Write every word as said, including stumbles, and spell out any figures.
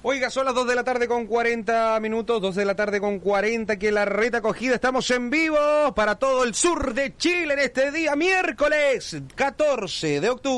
Oiga, son las dos de la tarde con cuarenta minutos, dos de la tarde con cuarenta, aquí en la Reta Acogida. Estamos en vivo para todo el sur de Chile en este día, miércoles catorce de octubre.